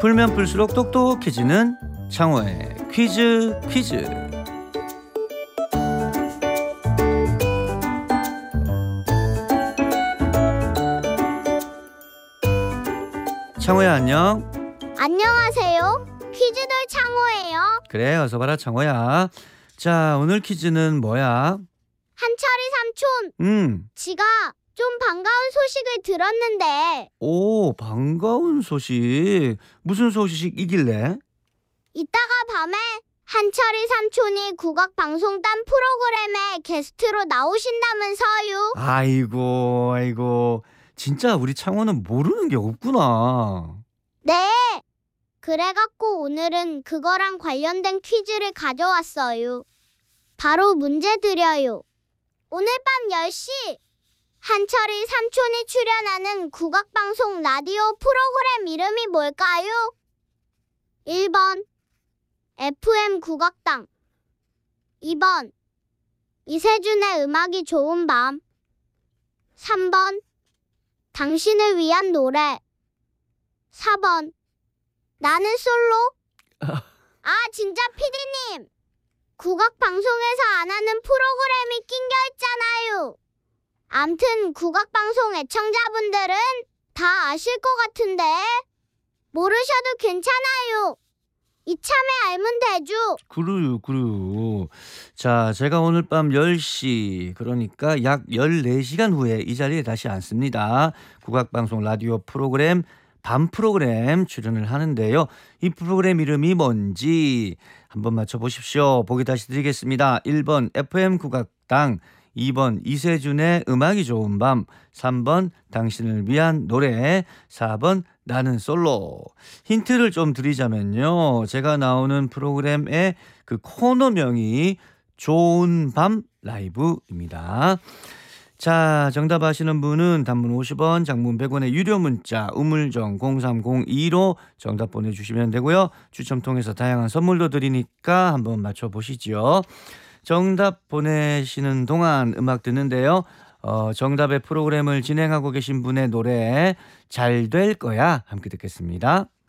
풀면 풀수록 똑똑해지는 창호의 퀴즈 퀴즈. 창호야 안녕. 안녕하세요. 퀴즈돌 창호예요. 그래 어서 봐라 창호야. 자 오늘 퀴즈는 뭐야? 한철이 삼촌, 지가 좀 반가운 소식을 들었는데 오 반가운 소식. 무슨 소식이길래? 이따가 밤에 한철이 삼촌이 국악방송단 프로그램에 게스트로 나오신다면서요. 아이고 진짜 우리 창호는 모르는 게 없구나. 네. 그래갖고 오늘은 그거랑 관련된 퀴즈를 가져왔어요. 바로 문제 드려요. 오늘 밤 10시 한철이 삼촌이 출연하는 국악방송 라디오 프로그램 이름이 뭘까요? 1번 FM 국악당, 2번 이세준의 음악이 좋은 밤, 3번 당신을 위한 노래, 4번 나는 솔로? 진짜 PD님, 국악방송에서 안 하는 프로그램이 낀겨 있잖아요. 암튼 국악방송 애청자분들은 다 아실 것 같은데 모르셔도 괜찮아요. 이참에 알면 되죠. 그래요. 자 제가 오늘 밤 10시 그러니까 약 14시간 후에 이 자리에 다시 앉습니다. 국악방송 라디오 프로그램 밤 프로그램 출연을 하는데요. 이 프로그램 이름이 뭔지 한번 맞춰보십시오. 보기 다시 드리겠습니다. 1번 FM 국악당, 2번 이세준의 음악이 좋은 밤, 3번 당신을 위한 노래, 4번 나는 솔로. 힌트를 좀 드리자면요. 제가 나오는 프로그램의 그 코너명이 좋은 밤 라이브입니다. 자 정답 아시는 분은 단문 50원, 장문 100원의 유료 문자 우물정 0302로 정답 보내주시면 되고요. 추첨 통해서 다양한 선물도 드리니까 한번 맞춰보시죠. 정답 보내시는 동안 음악 듣는데요. 정답의 프로그램을 진행하고 계신 분의 노래 잘 될 거야 함께 듣겠습니다.